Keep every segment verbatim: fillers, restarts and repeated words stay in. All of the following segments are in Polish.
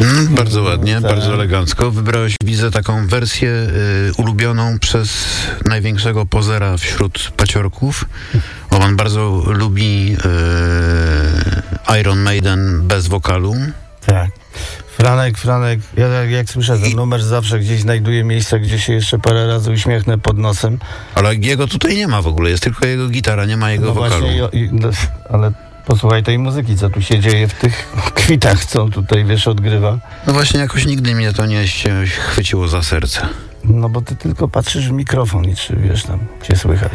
Mm, bardzo ładnie, tak. Bardzo elegancko. Wybrałeś, widzę, taką wersję y, ulubioną przez największego pozera wśród paciorków. O, on bardzo lubi y, Iron Maiden bez wokalu. Tak. Franek, Franek, ja jak, jak słyszę ten numer, zawsze gdzieś znajduję miejsce, gdzie się jeszcze parę razy uśmiechnę pod nosem. Ale jego tutaj nie ma w ogóle, jest tylko jego gitara, nie ma jego No wokalu. właśnie, i, no, ale posłuchaj tej muzyki, co tu się dzieje w tych kwitach, co on tutaj, wiesz, odgrywa. No właśnie, jakoś nigdy mnie to nie się chwyciło za serce. No bo ty tylko patrzysz w mikrofon i czy, wiesz, tam cię słychać.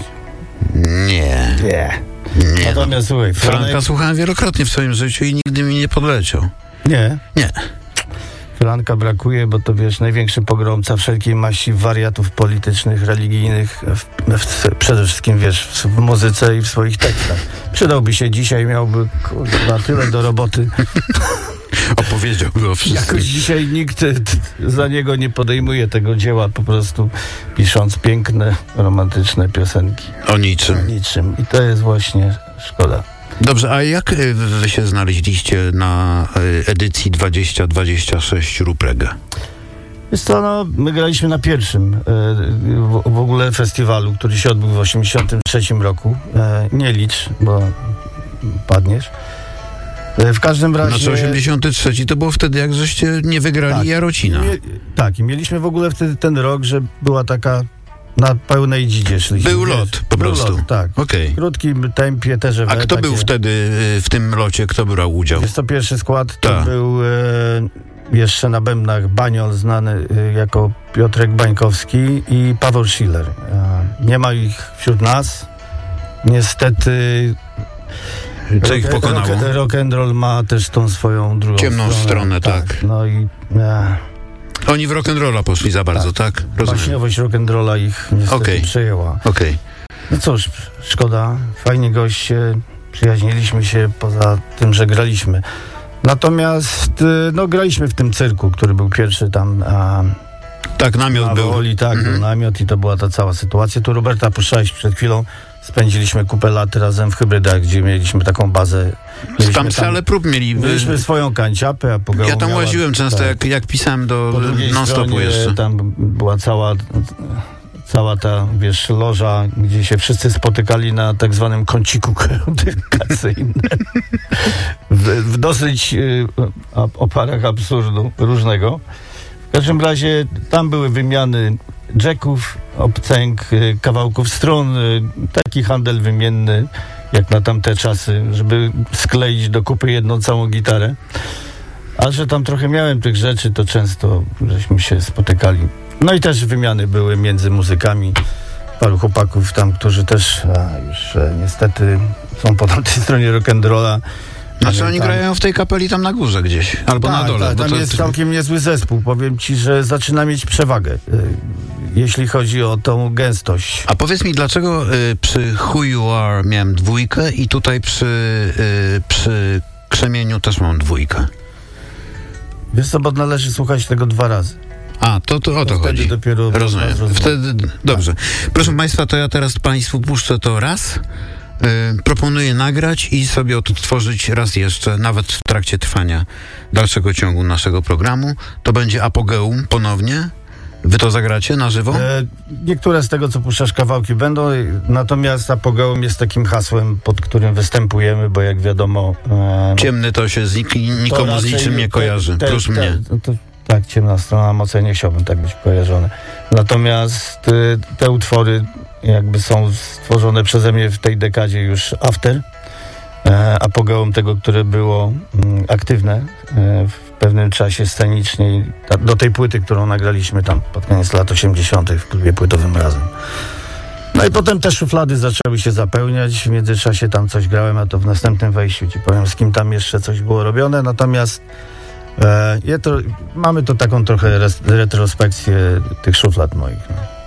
Nie. Nie. Nie. Natomiast, no. słuchaj, Franek... Franka słuchałem wielokrotnie w swoim życiu i nigdy mi nie podleciał. Nie. Nie. Franka brakuje, bo to, wiesz, największy pogromca wszelkiej maści wariatów politycznych, religijnych, w, w, przede wszystkim, wiesz, w, w muzyce i w swoich tekstach. Przydałby się dzisiaj, miałby, kurwa, tyle do roboty. Opowiedziałby o wszystkim. Jakoś dzisiaj nikt t, t, za niego nie podejmuje tego dzieła, po prostu pisząc piękne, romantyczne piosenki. O niczym. O niczym. I to jest właśnie szkoda. Dobrze, a jak y, wy się znaleźliście na y, edycji dwadzieścia dwadzieścia sześć Ruprega? Wiesz co, no, my graliśmy na pierwszym e, w, w ogóle festiwalu, który się odbył w osiemdziesiątym trzecim roku. E, nie licz, bo padniesz. E, w każdym razie... Znaczy osiemdziesiąty trzeci to było wtedy, jak żeście nie wygrali tak, Jarocina. Mie, tak, i mieliśmy w ogóle wtedy ten rok, że była taka na pełnej dzidzie szliśmy. Był wiesz, lot po był prostu. Lot, tak. Okej. W krótkim tempie też. A kto takie... był wtedy y, w tym locie, kto brał udział? Jest to pierwszy skład, to Ta. był e, jeszcze na bębnach Baniol, znany e, jako Piotrek Bańkowski i Paweł Schiller. E, nie ma ich wśród nas. Niestety Co ich rock, pokonało? rock, rock and roll ma też tą swoją drugą Ciemną stronę, tak. No i e, Oni w rock'n'rolla poszli za bardzo, tak? Rozumiem. baśniowość rock and rolla ich niestety Okej. przejęła. Okej. No cóż, szkoda. Fajni goście, przyjaźniliśmy się poza tym, że graliśmy. Natomiast, y, no graliśmy w tym cyrku, który był pierwszy tam a, Tak, namiot na był. Woli, tak, Mhm. był namiot i to była ta cała sytuacja. Tu Roberta puszczałeś przed chwilą, spędziliśmy kupę lat razem w Hybrydach, gdzie mieliśmy taką bazę. Mieliśmy Tam salę prób mieli. Mieliśmy swoją kanciapę, a po Ja tam miała, łaziłem często, tak, jak, jak pisałem do po drugiej non-stopu stronie jeszcze. tam była cała... Cała ta, wiesz, loża, gdzie się wszyscy spotykali na tak zwanym kąciku komunikacyjnym. W, w dosyć y, oparach absurdu różnego. W każdym razie tam były wymiany jacków, obcęg, y, kawałków strun, y, taki handel wymienny, jak na tamte czasy, żeby skleić do kupy jedną całą gitarę. A że tam trochę miałem tych rzeczy, to często żeśmy się spotykali. No i też wymiany były między muzykami. Paru chłopaków tam, którzy też a, już e, niestety są po tamtej stronie rock'n'rolla. Znaczy oni tam... grają w tej kapeli tam na górze gdzieś, albo tak, na dole. Tak, bo tam to jest całkiem niezły zespół. Powiem ci, że zaczyna mieć przewagę, y, jeśli chodzi o tą gęstość. A powiedz mi, dlaczego y, przy Who You Are miałem dwójkę i tutaj przy, y, przy Krzemieniu też mam dwójkę? Wiesz co, bo należy słuchać tego dwa razy. A, to, to o to Wtedy chodzi. dopiero Rozumiem. rozumiem. Wtedy, dobrze. Proszę Państwa, to ja teraz Państwu puszczę to raz. Y, proponuję nagrać i sobie odtworzyć raz jeszcze, nawet w trakcie trwania dalszego ciągu naszego programu. To będzie Apogeum ponownie. Wy to zagracie na żywo? E, niektóre z tego, co puszczasz, kawałki będą, natomiast Apogeum jest takim hasłem, pod którym występujemy, bo jak wiadomo... E, Ciemny to się z nik- nikomu to z raczej niczym nie te- kojarzy, te, prócz te, mnie. To, to, tak, ciemna strona mocy, nie chciałbym tak być kojarzony. Natomiast y, te utwory jakby są stworzone przeze mnie w tej dekadzie już after, e, apogeum tego, które było mm, aktywne e, w pewnym czasie scenicznie ta, do tej płyty, którą nagraliśmy tam pod koniec lat osiemdziesiątych w klubie płytowym Razem. No i potem te szuflady zaczęły się zapełniać, w międzyczasie tam coś grałem, a to w następnym wejściu ci powiem, z kim tam jeszcze coś było robione, natomiast e, je to, mamy to taką trochę res, retrospekcję tych szuflad moich. No.